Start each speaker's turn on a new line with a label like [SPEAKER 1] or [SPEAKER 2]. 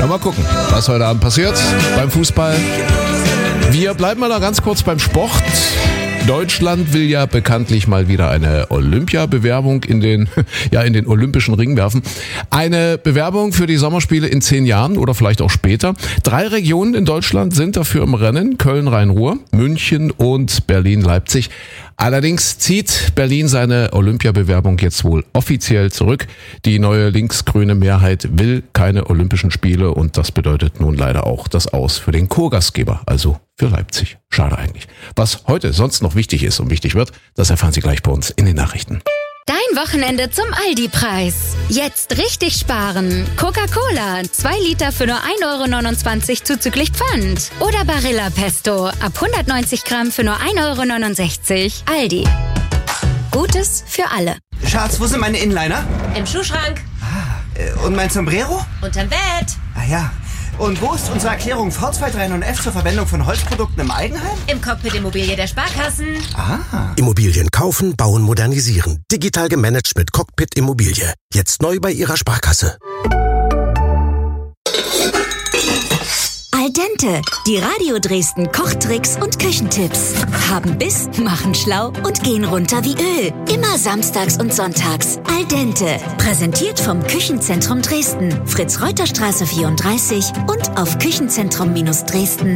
[SPEAKER 1] mal gucken, was heute Abend passiert beim Fußball. Wir bleiben mal noch ganz kurz beim Sport. Deutschland will ja bekanntlich mal wieder eine Olympiabewerbung in den Olympischen Ring werfen. Eine Bewerbung für die Sommerspiele in 10 Jahren oder vielleicht auch später. 3 Regionen in Deutschland sind dafür im Rennen. Köln, Rhein-Ruhr, München und Berlin-Leipzig. Allerdings zieht Berlin seine Olympiabewerbung jetzt wohl offiziell zurück. Die neue linksgrüne Mehrheit will keine Olympischen Spiele und das bedeutet nun leider auch das Aus für den Co-Gastgeber, also für Leipzig. Schade eigentlich. Was heute sonst noch wichtig ist und wichtig wird, das erfahren Sie gleich bei uns in den Nachrichten.
[SPEAKER 2] Dein Wochenende zum Aldi-Preis. Jetzt richtig sparen. Coca-Cola, 2 Liter für nur 1,29 € zuzüglich Pfand. Oder Barilla Pesto, ab 190 Gramm für nur 1,69 €. Aldi. Gutes für alle.
[SPEAKER 3] Schatz, wo sind meine Inliner?
[SPEAKER 4] Im Schuhschrank.
[SPEAKER 3] Und mein Sombrero?
[SPEAKER 4] Unterm Bett.
[SPEAKER 3] Ah ja. Und wo ist unsere Erklärung V239F zur Verwendung von Holzprodukten im Eigenheim?
[SPEAKER 4] Im Cockpit Immobilie der Sparkassen.
[SPEAKER 3] Ah.
[SPEAKER 5] Immobilien kaufen, bauen, modernisieren. Digital gemanagt mit Cockpit Immobilie. Jetzt neu bei Ihrer Sparkasse.
[SPEAKER 2] Al dente, die Radio Dresden Kochtricks und Küchentipps. Haben Biss, machen schlau und gehen runter wie Öl. Immer samstags und sonntags. Al dente. Präsentiert vom Küchenzentrum Dresden. Fritz-Reuter-Straße 34 und auf Küchenzentrum-Dresden.